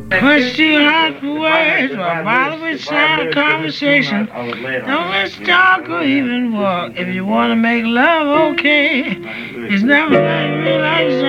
Push too hard for words, or bother with silent conversation. Don't let's talk or even walk. If you wanna make love, okay. It's never like relaxation.